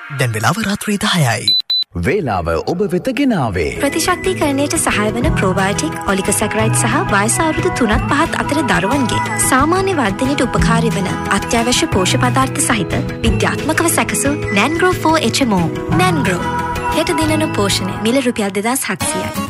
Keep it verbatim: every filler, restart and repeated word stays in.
දැන් වෙලාව රාත්‍රී දහයයි. වේලාව ඔබ වෙත ගෙනාවේ ප්‍රතිශක්තිකරණයට සහාය වන ප්‍රෝබයෝටික් ඔලිගොසැකරයිඩ් සහ වයස අවුරුදු තුනත් පහත් අතර දරුවන්ගේ සාමාන්‍ය වර්ධනයට උපකාරී වන අත්‍යවශ්‍ය පෝෂ්‍ය පදාර්ථ සහිත විද්‍යාත්මකව සැකසූ නැන්ග්‍රෝ ෆෝර් එච් එම් ඕ. නැන්ග්‍රෝ හෙට දිනන පෝෂණය මිල රුපියල් දෙදාස් හත්සියයි.